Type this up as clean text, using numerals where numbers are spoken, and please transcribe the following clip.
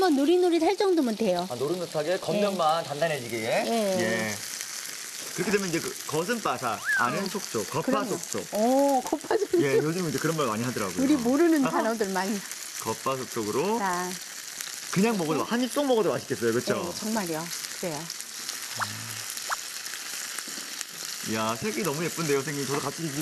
한번 노릿노릿할 정도면 돼요. 아, 노릇노릇하게 겉면만 단단해지게. 예. 그렇게 되면 이제 그 겉은 바삭, 안은 촉촉, 겉바속촉. 오, 겉바속촉. 예, 요즘 이제 그런 말 많이 하더라고요. 우리 모르는 단어들 많이. 겉바속촉으로 자, 그냥 먹어도 한 입 쏙 먹어도 맛있겠어요, 그렇죠? 네, 정말요. 그래요. 이야, 색이 너무 예쁜데요, 선생님. 저도 같이